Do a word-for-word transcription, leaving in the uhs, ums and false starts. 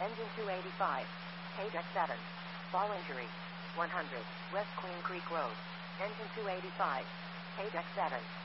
Engine two eighty-five. K-Deck seven. Fall injury. one hundred. West Queen Creek Road. Engine two eighty-five. K-Deck seven.